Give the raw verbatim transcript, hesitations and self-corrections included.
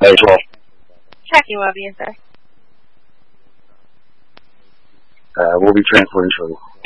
May twelve. Tracking well, B S S. Uh, we'll be transferring shortly.